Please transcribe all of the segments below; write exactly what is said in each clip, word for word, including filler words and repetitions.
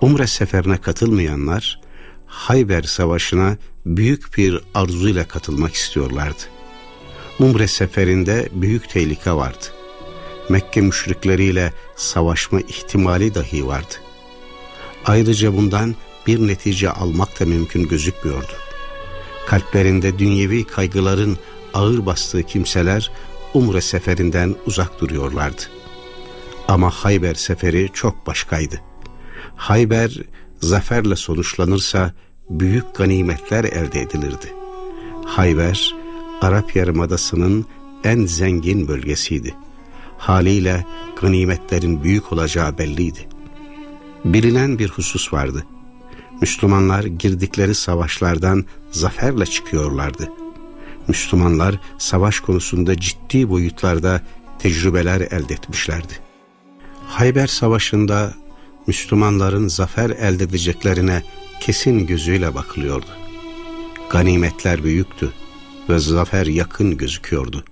Umre seferine katılmayanlar Hayber Savaşı'na büyük bir arzuyla katılmak istiyorlardı. Umre seferinde büyük tehlike vardı. Mekke müşrikleriyle savaşma ihtimali dahi vardı. Ayrıca bundan bir netice almak da mümkün gözükmüyordu. Kalplerinde dünyevi kaygıların ağır bastığı kimseler Umre seferinden uzak duruyorlardı. Ama Hayber seferi çok başkaydı. Hayber zaferle sonuçlanırsa büyük ganimetler elde edilirdi. Hayber, Arap Yarımadası'nın en zengin bölgesiydi. Haliyle ganimetlerin büyük olacağı belliydi. Bilinen bir husus vardı. Müslümanlar girdikleri savaşlardan zaferle çıkıyorlardı. Müslümanlar savaş konusunda ciddi boyutlarda tecrübeler elde etmişlerdi. Hayber Savaşı'nda Müslümanların zafer elde edeceklerine kesin gözüyle bakılıyordu. Ganimetler büyüktü ve zafer yakın gözüküyordu.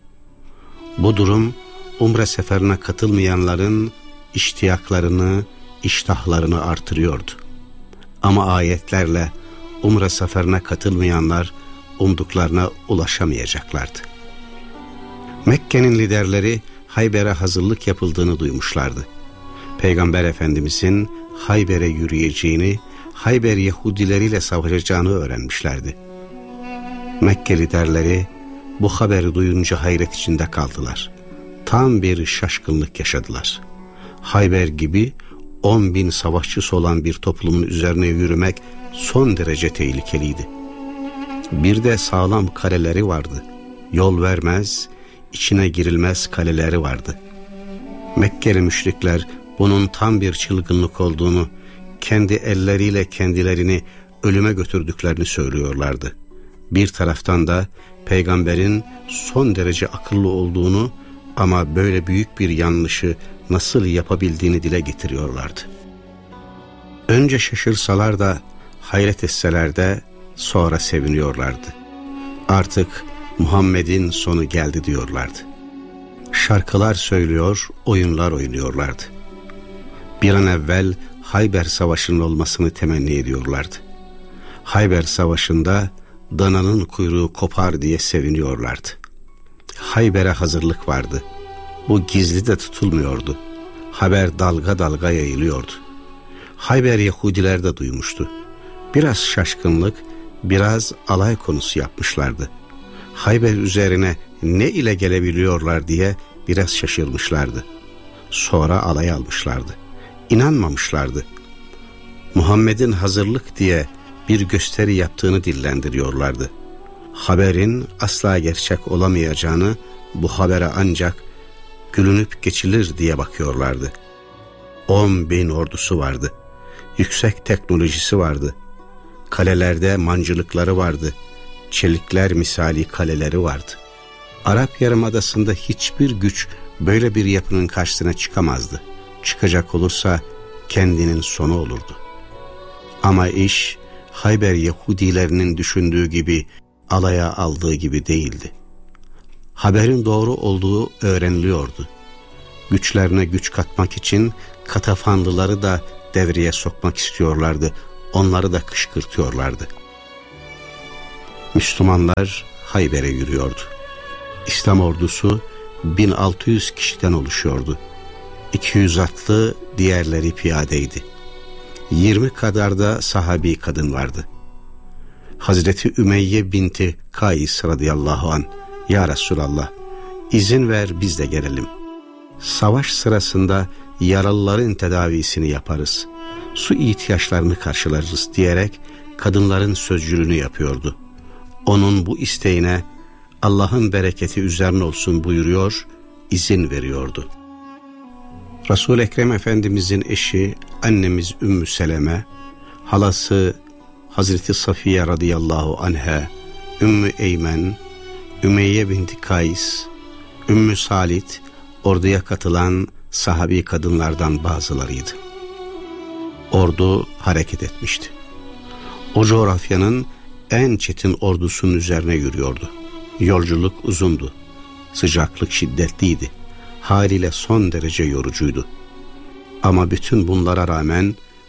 Bu durum Umre seferine katılmayanların iştiyaklarını, iştahlarını artırıyordu. Ama ayetlerle Umre seferine katılmayanlar umduklarına ulaşamayacaklardı. Mekke'nin liderleri Hayber'e hazırlık yapıldığını duymuşlardı. Peygamber Efendimizin Hayber'e yürüyeceğini, Hayber Yahudileriyle savaşacağını öğrenmişlerdi. Mekke liderleri bu haberi duyunca hayret içinde kaldılar. Tam bir şaşkınlık yaşadılar. Hayber gibi on bin savaşçısı olan bir toplumun üzerine yürümek son derece tehlikeliydi. Bir de sağlam kaleleri vardı. Yol vermez, içine girilmez kaleleri vardı. Mekkeli müşrikler bunun tam bir çılgınlık olduğunu, kendi elleriyle kendilerini ölüme götürdüklerini söylüyorlardı. Bir taraftan da peygamberin son derece akıllı olduğunu ama böyle büyük bir yanlışı nasıl yapabildiğini dile getiriyorlardı. Önce şaşırsalar da, hayret etseler de sonra seviniyorlardı. Artık Muhammed'in sonu geldi diyorlardı. Şarkılar söylüyor, oyunlar oynuyorlardı. Bir an evvel Hayber Savaşı'nın olmasını temenni ediyorlardı. Hayber Savaşı'nda dananın kuyruğu kopar diye seviniyorlardı. Hayber'e hazırlık vardı. Bu gizli de tutulmuyordu. Haber dalga dalga yayılıyordu. Hayber Yahudiler de duymuştu. Biraz şaşkınlık, biraz alay konusu yapmışlardı. Hayber üzerine ne ile gelebiliyorlar diye biraz şaşırmışlardı. Sonra alay almışlardı. İnanmamışlardı. Muhammed'in hazırlık diye bir gösteri yaptığını dillendiriyorlardı. Haberin asla gerçek olamayacağını, bu habere ancak gülünüp geçilir diye bakıyorlardı. On bin ordusu vardı. Yüksek teknolojisi vardı. Kalelerde mancılıkları vardı. Çelikler misali kaleleri vardı. Arap Yarımadası'nda hiçbir güç böyle bir yapının karşısına çıkamazdı. Çıkacak olursa kendinin sonu olurdu. Ama iş Hayber Yahudilerinin düşündüğü gibi, alaya aldığı gibi değildi. Haberin doğru olduğu öğreniliyordu. Güçlerine güç katmak için Katafanlıları da devreye sokmak istiyorlardı. Onları da kışkırtıyorlardı. Müslümanlar Hayber'e yürüyordu. İslam ordusu bin altı yüz kişiden oluşuyordu. iki yüz atlı, diğerleri piyadeydi. yirmi kadar da sahabi kadın vardı. Hazreti Ümeyye binti Kays radıyallahu an, "Ya Resulallah, izin ver biz de gelelim. Savaş sırasında yaralıların tedavisini yaparız, su ihtiyaçlarını karşılarız" diyerek kadınların sözcülüğünü yapıyordu. Onun bu isteğine Allah'ın bereketi üzerine olsun buyuruyor, izin veriyordu. Resul-i Ekrem Efendimizin eşi annemiz Ümmü Seleme, halası Hazreti Safiye radıyallahu anha, Ümmü Eymen, Ümeyye binti Kays, Ümmü Salit, orduya katılan sahabi kadınlardan bazılarıydı. Ordu hareket etmişti. O coğrafyanın en çetin ordusunun üzerine yürüyordu. Yolculuk uzundu. Sıcaklık şiddetliydi. Haliyle son derece yorucuydu. Ama bütün bunlara rağmen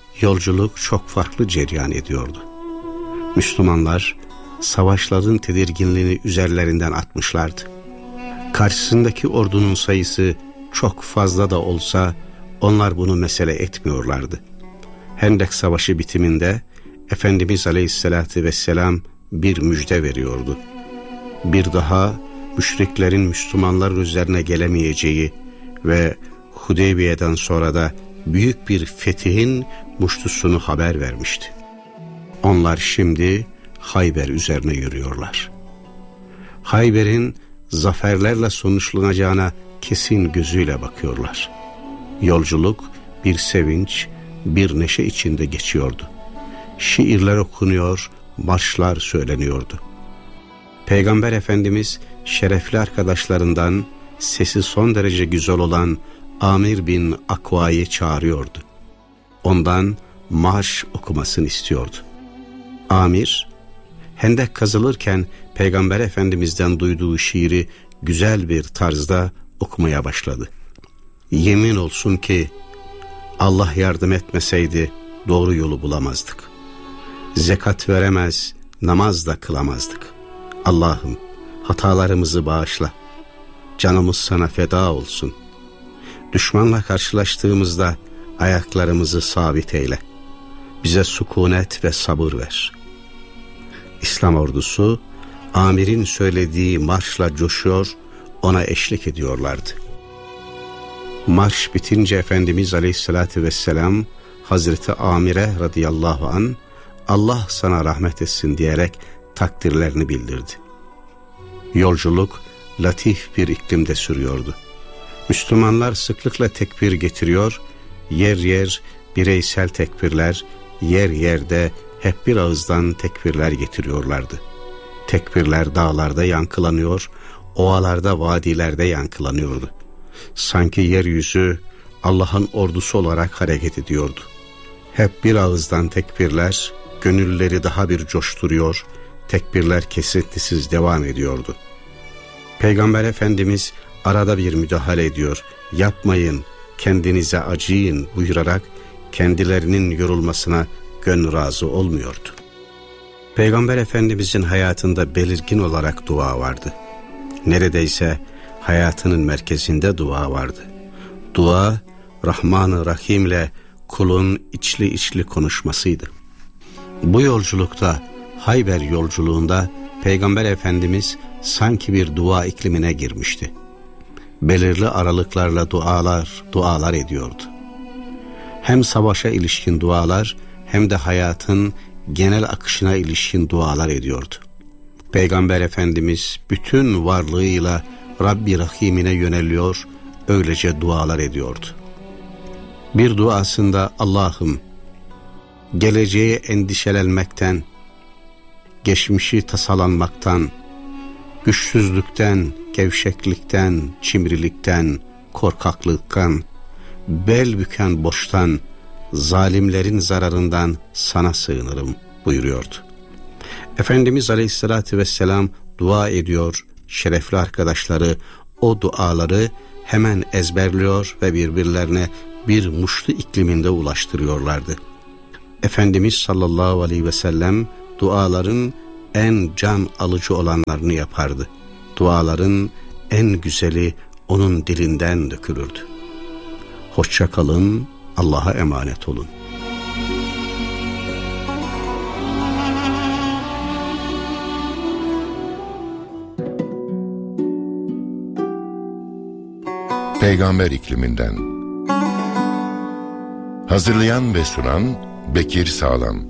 Yolculuk çok farklı cereyan ediyordu. Müslümanlar savaşların tedirginliğini üzerlerinden atmışlardı. Karşısındaki ordunun sayısı çok fazla da olsa onlar bunu mesele etmiyorlardı. Hendek Savaşı bitiminde Efendimiz Aleyhisselatü Vesselam bir müjde veriyordu. Bir daha müşriklerin Müslümanların üzerine gelemeyeceği ve Hudeybiye'den sonra da büyük bir fetihin muştusunu haber vermişti. Onlar şimdi Hayber üzerine yürüyorlar. Hayber'in zaferlerle sonuçlanacağına kesin gözüyle bakıyorlar. Yolculuk bir sevinç, bir neşe içinde geçiyordu. Şiirler okunuyor, marşlar söyleniyordu. Peygamber Efendimiz şerefli arkadaşlarından sesi son derece güzel olan Amir bin Akva'yı çağırıyordu. Ondan marş okumasını istiyordu. Amir, hendek kazılırken Peygamber Efendimiz'den duyduğu şiiri güzel bir tarzda okumaya başladı. Yemin olsun ki Allah yardım etmeseydi doğru yolu bulamazdık. Zekat veremez, namaz da kılamazdık. Allah'ım hatalarımızı bağışla. Canımız sana feda olsun. Düşmanla karşılaştığımızda ayaklarımızı sabit eyle. Bize sükunet ve sabır ver. İslam ordusu amirin söylediği marşla coşuyor, ona eşlik ediyorlardı. Marş bitince Efendimiz Aleyhisselatü Vesselam Hazreti Amir'e radıyallahu an Allah sana rahmet etsin diyerek takdirlerini bildirdi. Yolculuk latif bir iklimde sürüyordu. Müslümanlar sıklıkla tekbir getiriyor, yer yer bireysel tekbirler, yer yerde hep bir ağızdan tekbirler getiriyorlardı. Tekbirler dağlarda yankılanıyor, ovalarda, vadilerde yankılanıyordu. Sanki yeryüzü Allah'ın ordusu olarak hareket ediyordu. Hep bir ağızdan tekbirler, gönülleri daha bir coşturuyor, tekbirler kesintisiz devam ediyordu. Peygamber Efendimiz arada bir müdahale ediyor, yapmayın, kendinize acıyın buyurarak kendilerinin yorulmasına gönül razı olmuyordu. Peygamber Efendimizin hayatında belirgin olarak dua vardı. Neredeyse hayatının merkezinde dua vardı. Dua, Rahman-ı Rahim'le kulun içli içli konuşmasıydı. Bu yolculukta, Hayber yolculuğunda Peygamber Efendimiz sanki bir dua iklimine girmişti. Belirli aralıklarla dualar, dualar ediyordu. Hem savaşa ilişkin dualar hem de hayatın genel akışına ilişkin dualar ediyordu. Peygamber Efendimiz bütün varlığıyla Rabbi Rahim'ine yöneliyor, öylece dualar ediyordu. Bir duasında Allah'ım, geleceğe endişelenmekten, geçmişi tasalanmaktan, güçsüzlükten, gevşeklikten, cimrilikten, korkaklıktan, bel büken boştan, zalimlerin zararından sana sığınırım buyuruyordu. Efendimiz Aleyhisselatü Vesselam dua ediyor, şerefli arkadaşları o duaları hemen ezberliyor ve birbirlerine bir muştu ikliminde ulaştırıyorlardı. Efendimiz sallallahu aleyhi ve sellem duaların en can alıcı olanlarını yapardı. Duaların en güzeli onun dilinden dökülürdü. Hoşça kalın, Allah'a emanet olun. Peygamber ikliminden. Hazırlayan ve sunan Bekir Sağlam.